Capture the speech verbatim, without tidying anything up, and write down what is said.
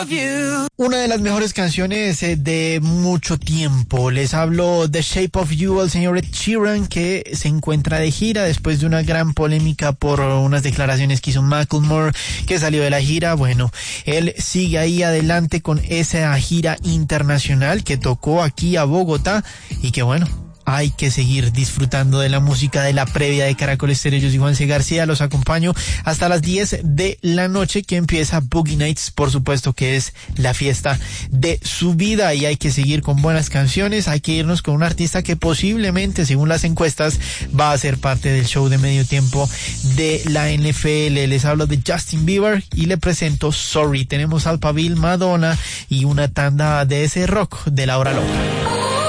of You. Una de las mejores canciones eh, de mucho tiempo. Les hablo The Shape of You al señor Ed Sheeran, que se encuentra de gira después de una gran polémica por unas declaraciones que hizo Macklemore, que salió de la gira. Bueno, él sigue ahí adelante con esa gira internacional que tocó aquí a Bogotá y que bueno, hay que seguir disfrutando de la música de la previa de Caracol Estéreo. Yo soy Juan C. García, los acompaño hasta las diez de la noche, que empieza Boogie Nights, por supuesto que es la fiesta de su vida, y hay que seguir con buenas canciones. Hay que irnos con un artista que posiblemente, según las encuestas, va a ser parte del show de medio tiempo de la N F L. Les hablo de Justin Bieber y le presento Sorry. Tenemos Alphaville, Madonna y una tanda de ese rock de la hora loca.